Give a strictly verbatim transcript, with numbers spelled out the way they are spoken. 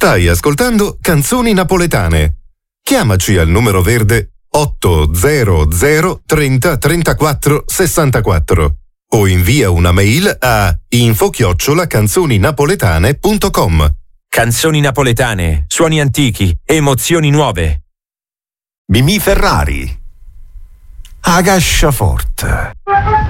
Stai ascoltando Canzoni Napoletane. Chiamaci al numero verde otto zero zero trenta trentaquattro sessantaquattro o invia una mail a info chiocciola canzoninapoletane punto com. Canzoni napoletane, suoni antichi, emozioni nuove. Mimì Ferrari. Agascia forte.